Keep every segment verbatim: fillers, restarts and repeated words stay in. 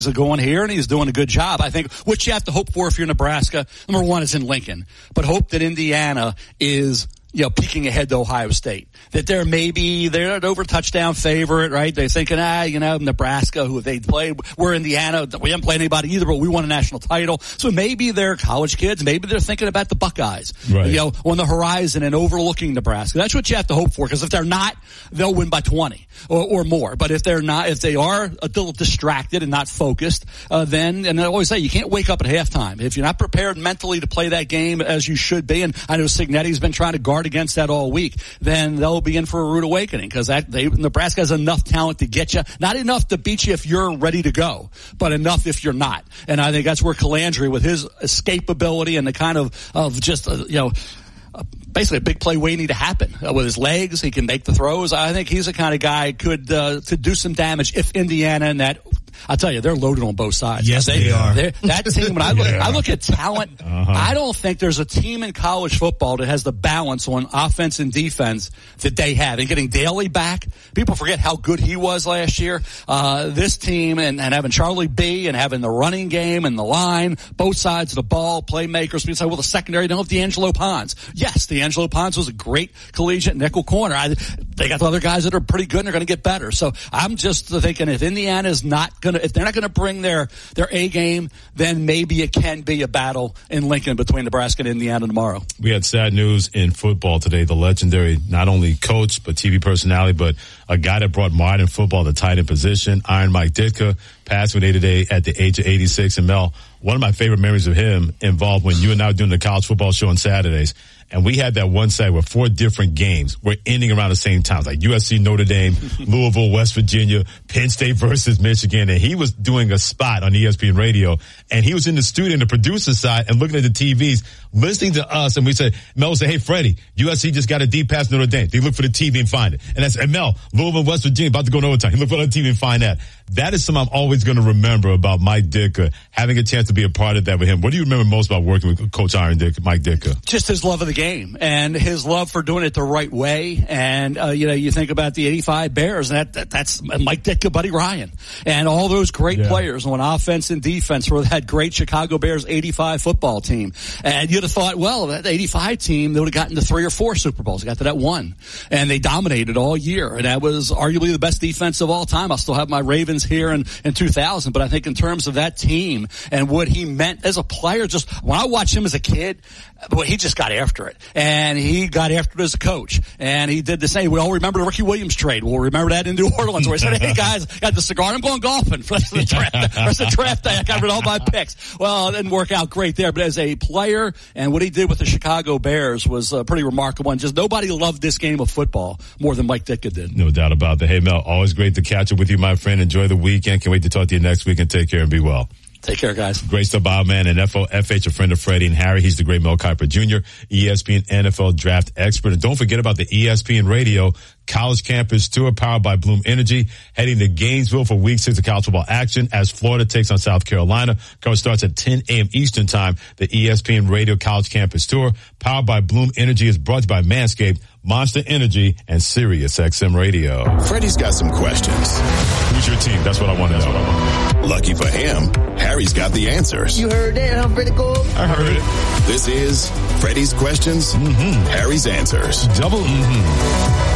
going here, and he's doing a good job. I think what you have to hope for if you're Nebraska, number one, is in Lincoln, but hope that Indiana is, you know, peeking ahead to Ohio State. That they're maybe, they're an over touchdown favorite, right? They're thinking, ah, you know, Nebraska, who they played, we're Indiana, we haven't played anybody either, but we won a national title. So maybe they're college kids, maybe they're thinking about the Buckeyes, right, you know, on the horizon and overlooking Nebraska. That's what you have to hope for, because if they're not, they'll win by twenty or, or more. But if they're not, if they are a little distracted and not focused, uh, then, and I always say, you can't wake up at halftime. If you're not prepared mentally to play that game as you should be, and I know Cignetti's been trying to guard against that all week, then they'll be in for a rude awakening, because that they, Nebraska has enough talent to get you, not enough to beat you if you're ready to go, but enough if you're not. And I think that's where Calandry, with his escapability and the kind of of just uh, you know. Uh, basically a big play waiting to happen. Uh, with his legs, he can make the throws. I think he's the kind of guy could uh, to do some damage if Indiana and that. I'll tell you, they're loaded on both sides. Yes, they, they are. That team, when I look, yeah. I look at talent, uh-huh. I don't think there's a team in college football that has the balance on offense and defense that they have. And getting Daly back, people forget how good he was last year. Uh, this team, and, and having Charlie B and having the running game and the line, both sides of the ball, playmakers. People say, well, the secondary, don't have D'Angelo Pons. Yes, D'Angelo Pons was a great collegiate nickel corner. I, they got the other guys that are pretty good and they're going to get better. So I'm just thinking, if Indiana is not going to, if they're not going to bring their, their A game, then maybe it can be a battle in Lincoln between Nebraska and Indiana tomorrow. We had sad news in football today. The legendary, not only coach, but T V personality, but a guy that brought modern football to tight end position, Iron Mike Ditka, passed away today at the age of eighty-six. And Mel, one of my favorite memories of him involved when you and I were doing the college football show on Saturdays. And we had that one side where four different games were ending around the same time, like U S C, Notre Dame, Louisville, West Virginia, Penn State versus Michigan. And he was doing a spot on E S P N radio. And he was in the studio, in the producer side, and looking at the T Vs, listening to us. And we said, Mel would say, hey, Freddie, U S C just got a deep pass Notre Dame. They look for the T V and find it. And that's, and Mel, Louisville, West Virginia, about to go in overtime. He looked for the T V and find that. That is something I'm always going to remember about Mike Ditka, having a chance to be a part of that with him. What do you remember most about working with Coach Iron Dick, Mike Ditka? Just his love of the game and his love for doing it the right way. And, uh, you know, you think about the eighty-five Bears, and that, that that's Mike Ditka, Buddy Ryan, and all those great yeah. players on offense and defense for that great Chicago Bears eighty-five football team. And you'd have thought, well, that eighty-five team, they would have gotten to three or four Super Bowls. They got to that one. And they dominated all year. And that was arguably the best defense of all time. I'll still have my Ravens here in, in two thousand. But I think in terms of that team and what he meant as a player, just when I watched him as a kid, boy, he just got after it. And he got after it as a coach. And he did the same. We all remember the Ricky Williams trade. We'll remember that in New Orleans where he said, hey guys, got the cigar and I'm going golfing for the rest of the draft, the rest of the draft day. I got rid of all my picks. Well, it didn't work out great there, but as a player and what he did with the Chicago Bears was uh, pretty remarkable. And just nobody loved this game of football more than Mike Ditka did. No doubt about that. Hey, Mel, always great to catch up with you, my friend. Enjoy the weekend. Can't wait to talk to you next week, and take care and be well. Take care, guys. Great stuff, Bob, man. And F O F H, a friend of Freddie and Harry. He's the great Mel Kiper Junior, E S P N N F L draft expert. And don't forget about the E S P N Radio College Campus Tour powered by Bloom Energy, heading to Gainesville for week six of college football action as Florida takes on South Carolina. Coverage starts at ten a.m. Eastern time. The E S P N Radio College Campus Tour powered by Bloom Energy is brought to you by Manscaped, Monster Energy, and Sirius X M Radio. Freddie's got some questions. Who's your team? That's what I want to know. Lucky for him, Harry's got the answers. You heard that, huh, pretty cool? I heard it. This is Freddie's Questions, mm-hmm. Harry's Answers. Double mm-hmm.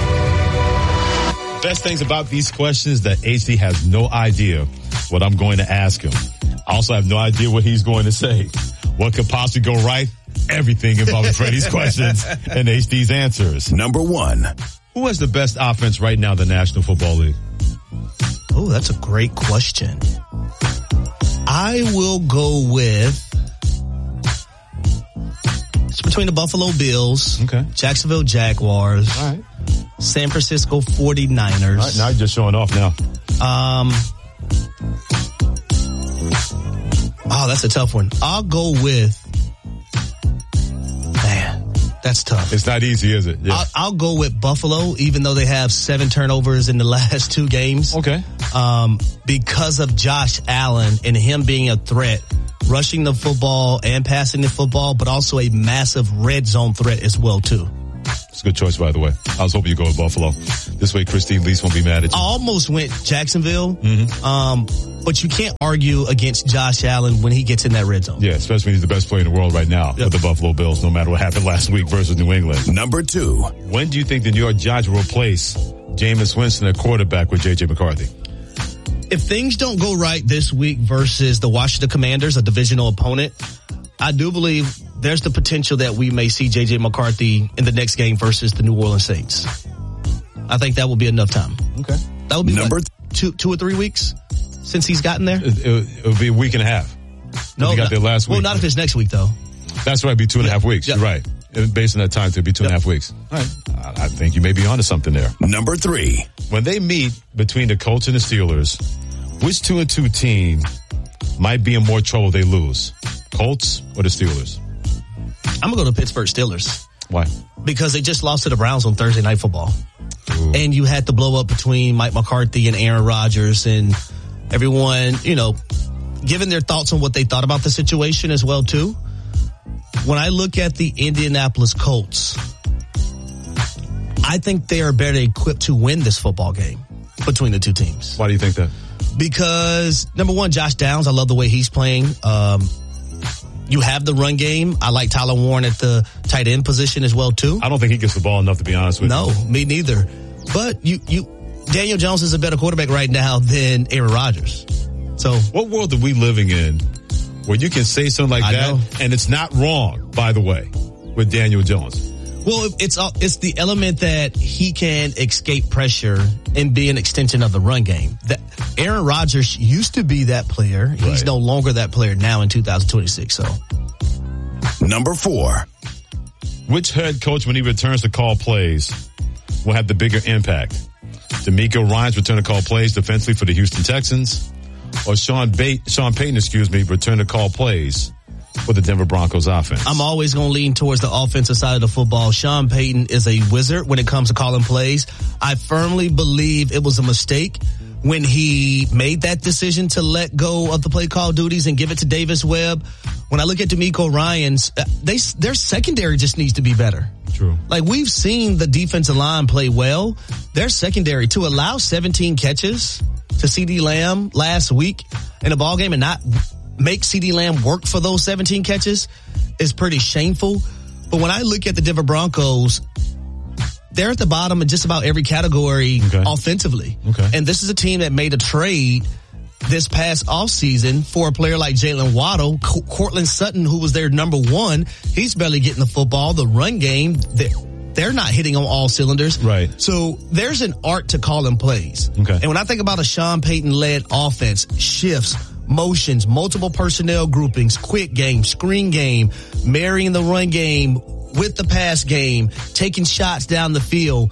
Best things about these questions that H D has no idea what I'm going to ask him. I also have no idea what he's going to say. What could possibly go right? Everything involving Freddie's questions and H D's answers. Number one. Who has the best offense right now in the National Football League? Oh, that's a great question. I will go with, it's between the Buffalo Bills, okay, Jacksonville Jaguars, all right, San Francisco forty-niners. All right, now you're just showing off now. Um, oh, that's a tough one. I'll go with, man, that's tough. It's not easy, is it? Yeah. I'll, I'll go with Buffalo, even though they have seven turnovers in the last two games. Okay. Um, because of Josh Allen and him being a threat, rushing the football and passing the football, but also a massive red zone threat as well, too. It's a good choice, by the way. I was hoping you'd go with Buffalo. This way, Christine Lease won't be mad at you. I almost went Jacksonville, Mm-hmm. um, but you can't argue against Josh Allen when he gets in that red zone. Yeah, especially when he's the best player in the world right now Yep. with the Buffalo Bills, no matter what happened last week versus New England. Number two. When do you think the New York Giants will replace Jameis Winston at quarterback with J J McCarthy? If things don't go right this week versus the Washington Commanders, a divisional opponent, I do believe there's the potential that we may see J J McCarthy in the next game versus the New Orleans Saints. I think that will be enough time. Okay. That would be Number what, two, two or three weeks since he's gotten there. It, it, it'll be a week and a half. No, he got not, there last well, week. not if it's next week though. That's right, it'd be two and a half weeks. Yep. You're right. Based on that time, it'll be two and a half weeks. All right. I, I think you may be onto something there. Number three. When they meet between the Colts and the Steelers, which two and two team might be in more trouble if they lose? Colts or the Steelers? I'm gonna go to Pittsburgh Steelers Why? because they just lost to the Browns on Thursday Night Football. Ooh. And you had the blow up between Mike McCarthy and Aaron Rodgers, and everyone, you know, giving their thoughts on what they thought about the situation as well too. When I look at the Indianapolis Colts, I think they are better equipped to win this football game between the two teams. Why do you think that? Because number one, Josh Downs, I love the way he's playing. Um, you have the run game. I like Tyler Warren at the tight end position as well too. I don't think he gets the ball enough, to be honest with No, you. me neither. But you, you, Daniel Jones is a better quarterback right now than Aaron Rodgers. So What world are we living in where you can say something like I that know. and it's not wrong, by the way, with Daniel Jones? Well, it's uh, it's the element that he can escape pressure and be an extension of the run game. That Aaron Rodgers used to be that player. He's Right. no longer that player now in two thousand twenty-six. So Number four. Which head coach, when he returns to call plays, will have the bigger impact? D'Amico Ryans return to call plays defensively for the Houston Texans, or Sean, ba- Sean Payton, excuse me, return to call plays for the Denver Broncos offense? I'm always going to lean towards the offensive side of the football. Sean Payton is a wizard when it comes to calling plays. I firmly believe it was a mistake when he made that decision to let go of the play call duties and give it to Davis Webb. When I look at D'Amico Ryans, they, their secondary just needs to be better. True. Like, we've seen the defensive line play well. Their secondary, to allow seventeen catches to CeeDee Lamb last week in a ball game and not make CeeDee Lamb work for those seventeen catches is pretty shameful. But when I look at the Denver Broncos, they're at the bottom in just about every category Okay. offensively. Okay. And this is a team that made a trade this past offseason for a player like Jalen Waddle. Co- Cortland Sutton, who was their number one, he's barely getting the football. The run game, they're, they're not hitting on all cylinders. Right. So there's an art to calling plays. Okay. And when I think about a Sean Payton-led offense, shifts, motions, multiple personnel groupings, quick game, screen game, marrying the run game with the pass game, taking shots down the field,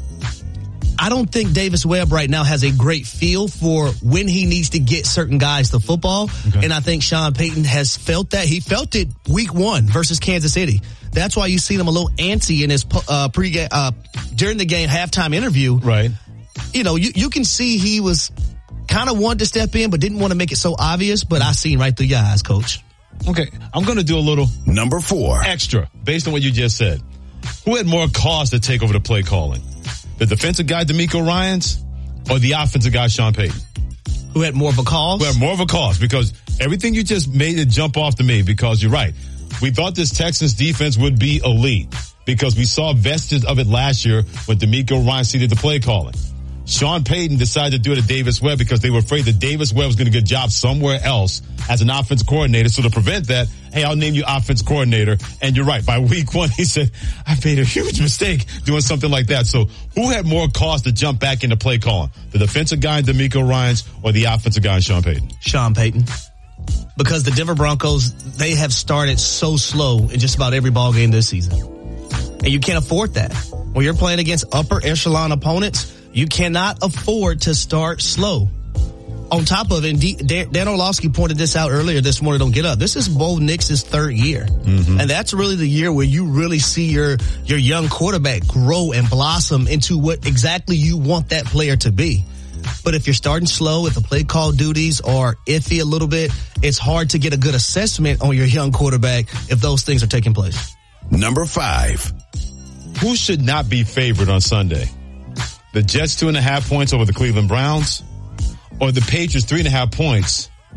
I don't think Davis Webb right now has a great feel for when he needs to get certain guys the football. Okay. And I think Sean Payton has felt that. He felt it week one versus Kansas City. That's why you see him a little antsy in his uh, pre uh, during the game halftime interview. Right. You know, you, you can see he was kind of wanted to step in, but didn't want to make it so obvious. But I seen right through your eyes, Coach. Okay. I'm going to do a little Number four. extra based on what you just said. Who had more cause to take over the play calling? The defensive guy, D'Amico Ryans, or the offensive guy, Sean Payton? Who had more of a cause? Who had more of a cause? Because everything you just made it jump off to me, because you're right. We thought this Texans defense would be elite because we saw vestiges of it last year when D'Amico Ryans seated the play calling. Sean Payton decided to do it at Davis Webb because they were afraid that Davis Webb was going to get a job somewhere else as an offensive coordinator. So to prevent that, hey, I'll name you offense coordinator. And you're right. By week one, he said, I made a huge mistake doing something like that. So who had more cause to jump back into play calling? The defensive guy in D'Amico Ryans or the offensive guy in Sean Payton? Sean Payton. Because the Denver Broncos, they have started so slow in just about every ball game this season. And you can't afford that. When you're playing against upper echelon opponents, you cannot afford to start slow. On top of it, D- Dan Orlovsky pointed this out earlier this morning on Get Up. This is Bo Nix's third year. Mm-hmm. And that's really the year where you really see your, your young quarterback grow and blossom into what exactly you want that player to be. But if you're starting slow, if the play call duties are iffy a little bit, it's hard to get a good assessment on your young quarterback if those things are taking place. Number five. Who should not be favored on Sunday? the Jets two and a half points over the Cleveland Browns, or the Patriots three and a half points